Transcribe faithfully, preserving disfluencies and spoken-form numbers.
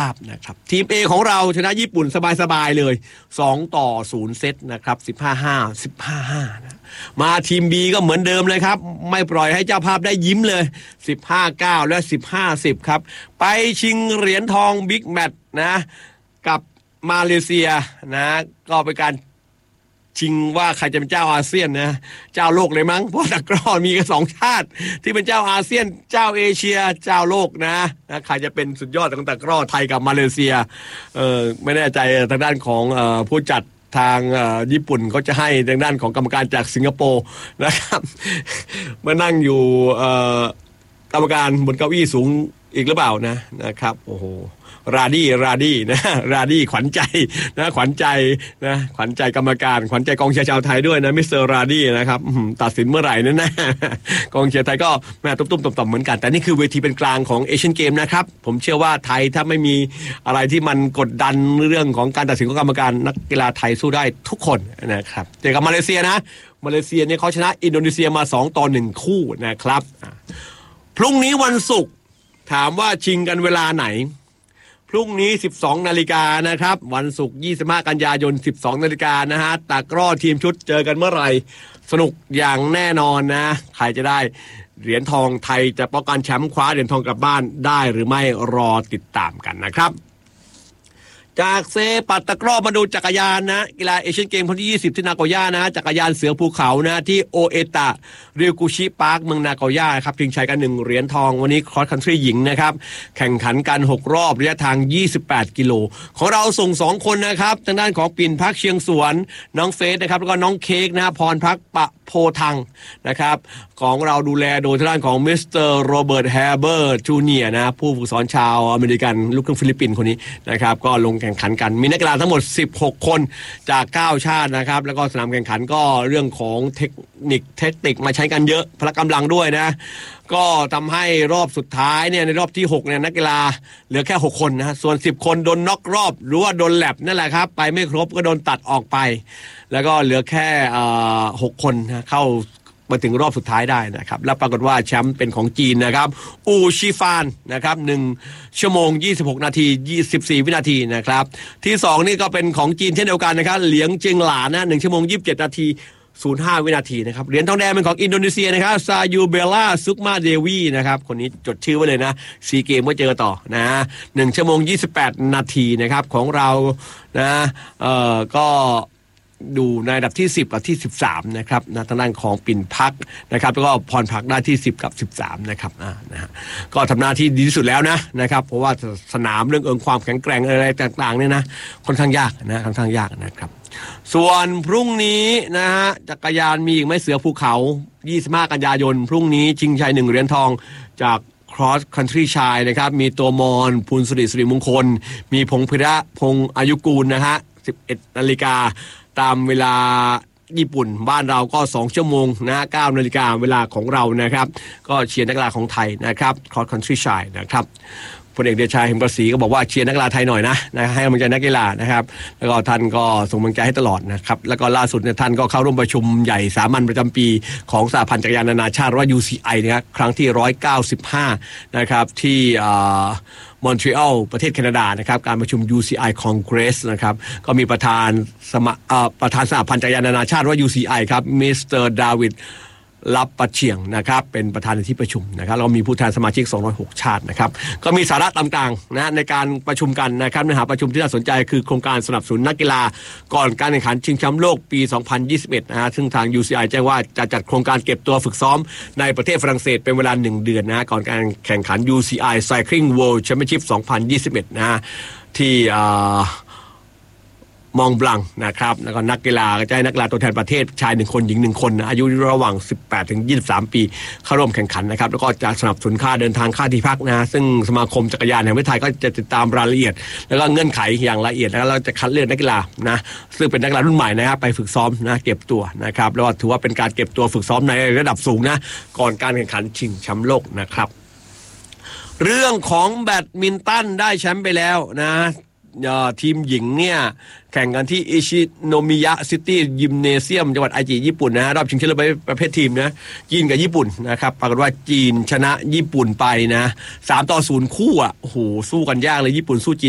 าพนะครับทีม A ของเราชนะญี่ปุ่นสบายๆเลยสองต่อศูนย์เซตนะครับสิบห้า ห้า สิบห้า ห้านะมาทีม B ก็เหมือนเดิมเลยครับไม่ปล่อยให้เจ้าภาพได้ยิ้มเลยสิบห้า เก้าและสิบห้า สิบครับไปชิงเหรียญทองบิ๊กแมตช์นะกับมาเลเซียนะก็เป็นการชิงว่าใครจะเป็นเจ้าอาเซียนนะเจ้าโลกเลยมั้งเพราะตะกร้อมีกันสองชาติที่เป็นเจ้าอาเซียนเจ้าเอเชียเจ้าโลกนะนะใครจะเป็นสุดยอดของตะกร้อไทยกับมาเลเซียเออไม่แน่ใจทางด้านของเอ่อผู้จัดทางญี่ปุ่นเขาจะให้ทางด้านของกรรมการจากสิงคโปร์นะครับมานั่งอยู่กรรมการบนเก้าอี้สูงอีกหรือเปล่านะนะครับโอ้โหราดี้ราดี้นะราดี้ขวัญใจนะขวัญใจนะขวัญใจกรรมการขวัญใจกองเชียร์ชาวไทยด้วยนะมิสเตอร์ราดี้นะครับตัดสินเมื่อไหร่นั่นนะกองเชียร์ไทยก็แม่ตุ้มๆต่อมๆเหมือนกันแต่นี่คือเวทีเป็นกลางของเอเชียนเกมนะครับผมเชื่อว่าไทยถ้าไม่มีอะไรที่มันกดดันเรื่องของการตัดสินของกรรมการนักกีฬาไทยสู้ได้ทุกคนนะครับเจอกับมาเลเซียนะมาเลเซียเนี่ยเขาชนะอินโดนีเซียมาสองต่อหนึ่งคู่นะครับพรุ่งนี้วันศุกร์ถามว่าชิงกันเวลาไหนพรุ่งนี้ สิบสองนาฬิกา นะครับวันศุกร์ยี่สิบห้ากันยายน สิบสองนาฬิกา นะฮะตะกร้อทีมชุดเจอกันเมื่อไหร่สนุกอย่างแน่นอนนะใครจะได้เหรียญทองไทยจะป้องกันแชมป์คว้าเหรียญทองกลับบ้านได้หรือไม่รอติดตามกันนะครับจากเซปัตตะกร้อมาดูจักรยานนะกีฬาเอเชียนเกมครั้งที่ยี่สิบที่นาโกย่านะจักรยานเสือภูเขานะที่โอเอตะเรียวกุชิพาร์คเมืองนาโกย่าครับชิงชัยกันหนึ่งเหรียญทองวันนี้ครอสคันทรีหญิงนะครับแข่งขันกันหกรอบระยะทางยี่สิบแปดกิโลของเราส่งสองคนนะครับทางด้านของปิ่นพักเชียงสวนน้องเฟสนะครับแล้วก็น้องเค้กนะพรพักปะโพทังนะครับของเราดูแลโดยทางด้านของมิสเตอร์โรเบิร์ตแฮเบอร์จูเนียร์นะผู้ฝึกสอนชาวอเมริกันลูกครึ่งฟิลิปปินส์คนนี้นะครับก็ลงแข่งขันกันมีนักกีฬาทั้งหมดสิบหกคนจากเก้าชาตินะครับแล้วก็สนามแข่งขันก็เรื่องของเทคนิคเทคนิคมาใช้กันเยอะพละกำลังด้วยนะก็ทำให้รอบสุดท้ายเนี่ยในรอบที่หกเนี่ยนักกีฬาเหลือแค่หกคนนะส่วนสิบคนโดนน็อกรอบหรือว่าโดนแลบนั่นแหละครับไปไม่ครบก็โดนตัดออกไปแล้วก็เหลือแค่หกคนนะเข้ามาถึงรอบสุดท้ายได้นะครับแล้วปรากฏว่าแชมป์เป็นของจีนนะครับอูชิฟานนะครับหนึ่งชั่วโมงยี่สิบหกนาทียี่สิบสี่วินาทีนะครับที่สองนี่ก็เป็นของจีนเช่นเดียวกันนะครับเหลียงเจิงหลานนะหนึ่งชั่วโมงยี่สิบเจ็ดนาทีศูนย์ห้าวินาทีนะครับเหรียญทองแดงเป็นของอินโดนีเซียนะครับซายูเบล่าซุกมาเดวีนะครับคนนี้จดชื่อไว้เลยนะซีเกมก็เจอต่อนะหนึ่งชั่วโมงยี่สิบแปดนาทีนะครับของเรานะเอ่อก็ดูในอันดับที่สิบกับที่สิบสามนะครับนะทางด้านของปิ่นพักนะครับแล้วก็พรพักได้ที่สิบกับสิบสามนะครับอ่านะฮะก็ทำหน้าที่ดีที่สุดแล้วนะนะครับเพราะว่าสนามเรื่องเอิงความแข็งแกร่งอะไรต่างๆเนี่ยนะค่อนข้างยากนะค่อนข้างยากนะครับส่วนพรุ่งนี้นะฮะจักรยานมีอีกไหมเสือภูเขายี่สิบห้ากันยายนพรุ่งนี้ชิงชัยหนึ่งเหรียญทองจากcross country ชายนะครับมีตัวมอนภูลสิริสิริมงคลมีพงษ์พิระพงษ์อายุกูลนะฮะสิบเอ็ดนาฬิกาตามเวลาญี่ปุ่นบ้านเราก็สองชั่วโมงนะเก้านาฬิกาเวลาของเรานะครับก็เชียร์นักกีฬาของไทยนะครับ cross country ชายนะครับพลเอกเดชาเห็นประสีก็บอกว่าเชียร์นักกีฬาไทยหน่อยนะนะให้กำลังใจนักกีฬานะครับแล้วก็ท่านก็ส่งกำลังใจให้ตลอดนะครับแล้วก็ล่าสุดเนี่ยท่านก็เข้าร่วมประชุมใหญ่สามัญประจำปีของสหพันธ์จักรยานนานาชาติหรือว่า ยู ซี ไอ นะครับครั้งที่หนึ่งร้อยเก้าสิบห้านะครับที่มอนทรีออลประเทศแคนาดานะครับการประชุม ยู ซี ไอ Congress นะครับก็มีประธานสมาประธานสหพันธ์จักรยานนานาชาติหรือว่า ยู ซี ไอ ครับมิสเตอร์ดาวิดรับประเชียงนะครับเป็นประธานในที่ประชุมนะครับเรามีผู้แทนสมาชิกสองร้อยหกชาตินะครับก็มีสาระต่างๆนะในการประชุมกันนะครับเนื้อหาประชุมที่น่าสนใจคือโครงการสนับสนุนนักกีฬาก่อนการแข่งขันชิงแชมป์โลกปีสองพันยี่สิบเอ็ดนะฮะซึ่งทาง ยู ซี ไอ แจ้งว่าจะจัดโครงการเก็บตัวฝึกซ้อมในประเทศฝรั่งเศสเป็นเวลาหนึ่งเดือนนะก่อนการแข่งขัน ยู ซี ไอ Cycling World Championship สองพันยี่สิบเอ็ดนะฮะที่มองบลังนะครับแล้วก็นักกีฬาก็จะให้นักกีฬาตัวแทนประเทศชายหนึ่งคนหญิงหนึ่งคนนะอายุระหว่างสิบแปดถึงยี่สิบสามปีเข้าร่วมแข่งขันนะครับแล้วก็จะสนับสนุนค่าเดินทางค่าที่พักนะซึ่งสมาคมจักรยานแห่งประเทศไทยก็จะติดตามรายละเอียดแล้วก็เงื่อนไขอย่างละเอียดแล้วเราจะคัดเลือกนักกีฬานะซึ่งเป็นนักกีฬารุ่นใหม่นะครับไปฝึกซ้อมนะเก็บตัวนะครับแล้วถือว่าเป็นการเก็บตัวฝึกซ้อมในระดับสูงนะก่อนการแข่งขันชิงแชมป์โลกนะครับเรื่องของแบดมินตันได้แชมป์ไปแล้วนะทีมหญิงเนี่ยแข่งกันที่อิชิโนมิยะซิตี้ยิมเนเซียมจังหวัดไอจิญี่ปุ่นนะรอบชิงชนะเลิศประเภททีมนะจีนกับญี่ปุ่นนะครับปรากฏว่าจีนชนะญี่ปุ่นไปนะสามต่อศูนย์คู่อ่ะโอ้โหสู้กันยากเลยญี่ปุ่นสู้จีน